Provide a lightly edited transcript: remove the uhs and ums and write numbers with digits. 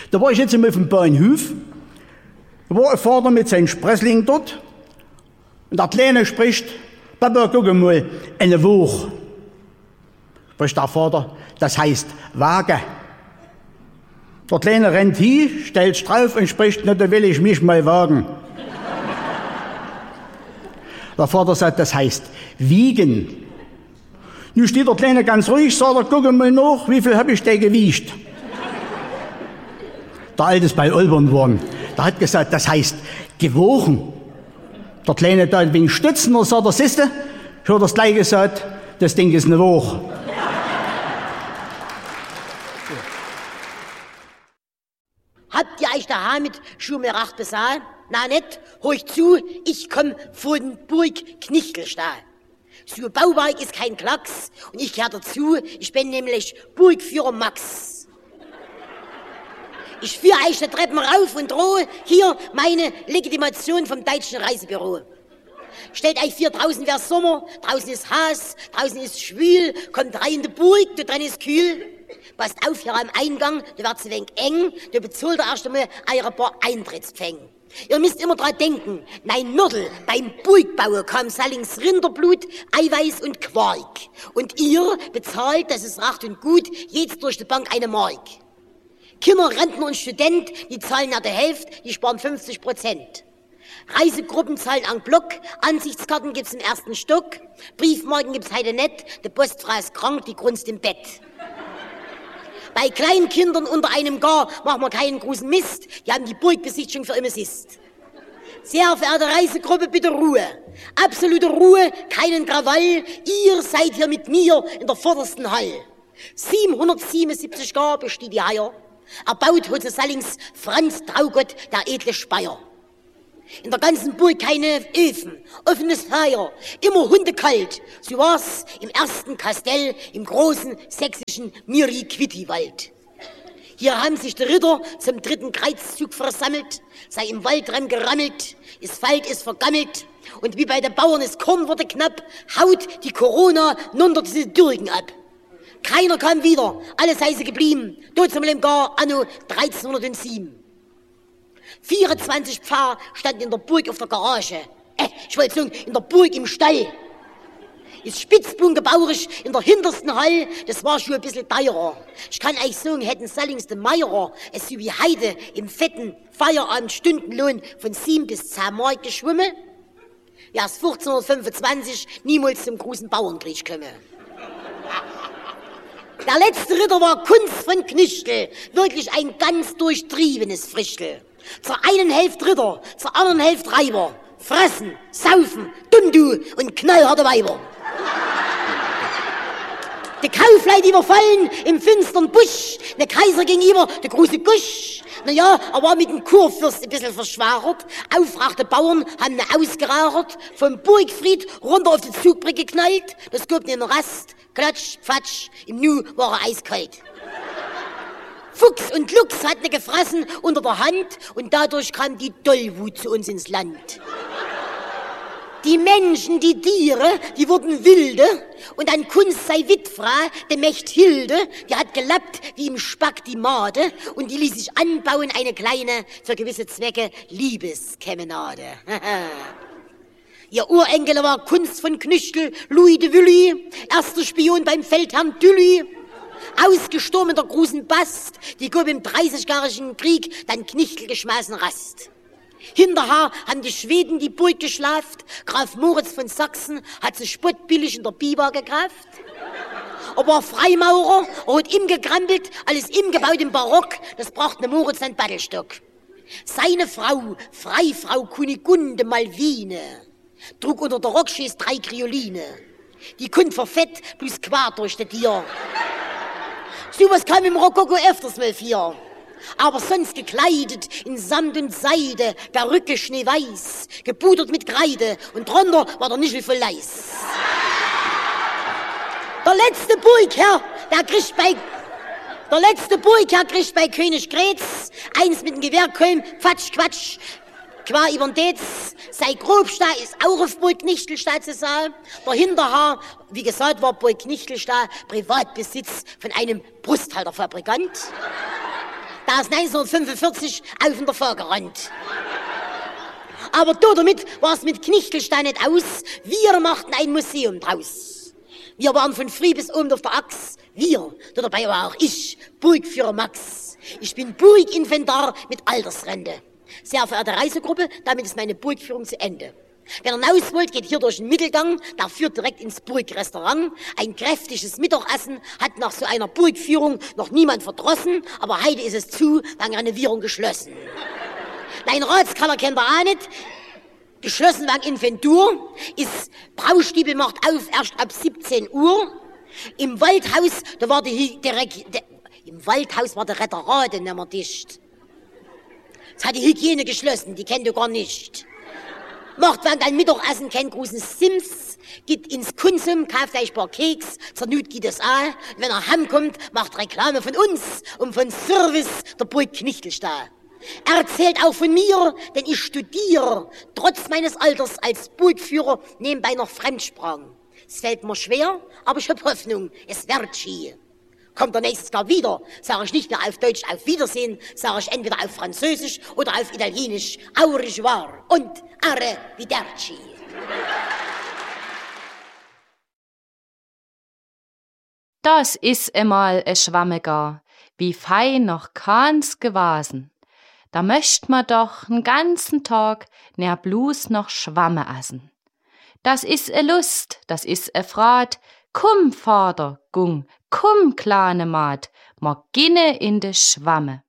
Da war ich jetzt immer auf dem Bahnhof, da war ein Vater mit seinem Sprössling dort und der Kleine spricht, Papa, guck mal, eine Woche. Spricht der Vater, das heißt Waage. Der Kleine rennt hin, stellt sich drauf und spricht, na, da will ich mich mal wagen. Der Vater sagt, das heißt wiegen. Nun steht der Kleine ganz ruhig, sagt er, guck mal nach, wie viel habe ich denn gewiegt? Der Alte ist bei Olbern geworden. Der hat gesagt, das heißt gewogen. Der Kleine da ein wenig stützen, und sagt er, siehste, ich habe das gleich gesagt, das Ding ist eine Woche. Habt ihr euch daheim mit Schumeracht besahen? Na nicht, horch zu, ich komm von Burg Knichtelstahl. So Bauwerk ist kein Klacks und ich gehör dazu, ich bin nämlich Burgführer Max. Ich führe euch die Treppen rauf und drohe hier meine Legitimation vom Deutschen Reisebüro. Stellt euch vor, draußen wär's Sommer, draußen ist heiß, draußen ist schwül, kommt rein in die Burg, da drin ist kühl. Passt auf, hier am Eingang, da wird's ein wenig eng, da bezahlt ihr erst einmal eure paar Eintrittspfänge. Ihr müsst immer dran denken, nein Nördel, beim Burgbau kam Sallings Rinderblut, Eiweiß und Quark. Und ihr bezahlt, das ist recht und gut, jetzt durch die Bank eine Mark. Kinder, Rentner und Student, die zahlen ja die Hälfte, die sparen 50%. Reisegruppen zahlen en Block, Ansichtskarten gibt's im ersten Stock, Briefmarken gibt's heute nicht, die Postfrau ist krank, die grunzt im Bett. Bei kleinen Kindern unter einem Gar machen wir keinen großen Mist, die haben die Burgbesichtigung für immer ist. Sehr verehrte Reisegruppe, bitte Ruhe. Absolute Ruhe, keinen Krawall, ihr seid hier mit mir in der vordersten Hall. 777 Gar besteht die Heier, erbaut hat Sallings Franz Traugott, der edle Speyer. In der ganzen Burg keine Öfen, offenes Feuer, immer hundekalt. So war's im ersten Kastell im großen sächsischen Miri-Quitti-Wald. Hier haben sich die Ritter zum 3. Kreuzzug versammelt, sei im Waldrand gerammelt, das Feld ist vergammelt und wie bei den Bauern das Korn wurde knapp, haut die Corona nunter diese Dürgen ab. Keiner kam wieder, alles sei sie geblieben, dort zum Gar anno 1307. 24 Pfarrer standen in der Burg auf der Garage. Ich wollte sagen, in der Burg im Stall. Ist spitzbungebauerisch in der hintersten Hall, das war schon ein bisschen teurer. Ich kann euch sagen, hätten Sallings de Meierer es so wie Heide im fetten Feierabend Stundenlohn von 7 bis 10 Mark geschwommen, wär's 1425 niemals zum großen Bauernkrieg gekommen. Der letzte Ritter war Kunz von Knichtel, wirklich ein ganz durchtriebenes Frischtel. Zur einen Hälfte Ritter, zur anderen Hälfte Reiber. Fressen, saufen, Dundu und knallharte Weiber. Die Kaufleute überfallen im finstern Busch. Der Kaiser gegenüber, der große Gusch. Naja, er war mit dem Kurfürst ein bisschen verschwärert. Aufrachte Bauern haben ihn ausgerauert. Vom Burgfried runter auf die Zugbrücke geknallt. Das gab den Rast. Klatsch, Fatsch, im Nu war er eiskalt. Fuchs und Luchs hat ne gefressen unter der Hand und dadurch kam die Tollwut zu uns ins Land. Die Menschen, die Tiere, die wurden wilde und an Kunst sei Witfra, der Mächt Hilde, die hat gelappt wie im Spack die Made und die ließ sich anbauen eine kleine, für gewisse Zwecke, Liebeskemenade. Ihr Urenkel war Kunst von Knüchtel, Louis de Willy, erster Spion beim Feldherrn Dully. Ausgestorben in der großen Bast, die gab im 30-jährigen Krieg dann Knichtel geschmeißen Rast. Hinterher haben die Schweden die Burg geschlaft, Graf Moritz von Sachsen hat sich spottbillig in der Biber gekauft. Er war Freimaurer, er hat ihm gekrampelt, alles ihm gebaut im Barock, das brachte ne Moritz an Battelstock. Seine Frau, Freifrau Kunigunde Malvine, trug unter der Rockschäß 3 Krioline. Die kund verfett, bloß quer durch das Tier. So was kam im Rokoko öfters mal vor. Aber sonst gekleidet in Samt und Seide, Perücke schneeweiß, gepudert mit Kreide und drunter war der Nischel voll Leis. Der letzte Burgherr, kriegt bei König Grätz eins mit dem Gewehrkolben, Quatsch, Quatsch, qua übern Detz. Sei Grobstahl ist auch auf Burg Knichtelstahl zu sagen. Der Hinterhaar, wie gesagt, war Burg Knichtelstahl Privatbesitz von einem Brusthalterfabrikant. Da ist 1945 auf in der Fahrt gerannt. Aber damit war es mit Knichtelstein nicht aus. Wir machten ein Museum draus. Wir waren von früh bis oben auf der Axt. Wir, dabei war auch ich, Burgführer Max. Ich bin Burginventar mit Altersrente. Sehr verehrte Reisegruppe, damit ist meine Burgführung zu Ende. Wer hinaus wollt, geht hier durch den Mittelgang, der führt direkt ins Burgrestaurant. Ein kräftiges Mittagessen hat nach so einer Burgführung noch niemand verdrossen, aber heute ist es zu, wegen Renovierung geschlossen. Nein, Ratskeller kennt ihr auch nicht. Geschlossen wegen Inventur, ist Braustiebel macht auf erst ab 17 Uhr. Im Waldhaus, da war im Waldhaus war der Retterrade nicht mehr dicht. Das hat die Hygiene geschlossen, die kennt ihr gar nicht. Macht während ein Mittagessen keinen großen Sims, geht ins Konsum, kauft euch ein paar Keks, zur Not geht es auch. Und wenn er heimkommt, macht Reklame von uns und von Service der Burg Knichtelstein. Er erzählt auch von mir, denn ich studiere, trotz meines Alters als Burgführer, nebenbei noch Fremdsprachen. Es fällt mir schwer, aber ich habe Hoffnung, es wird schön. Kommt er nächstes Jahr wieder, sage ich nicht mehr auf Deutsch auf Wiedersehen, sage ich entweder auf Französisch oder auf Italienisch au revoir und arrivederci. Das is emal e Schwammegar, wie fein noch keins gewesen. Da möcht ma doch n ganzen Tag ner bloß noch Schwamme essen. Das is e Lust, das is e Frat, komm, Vater, Gung, komm, kleine Maat, ma ginne in de Schwamme.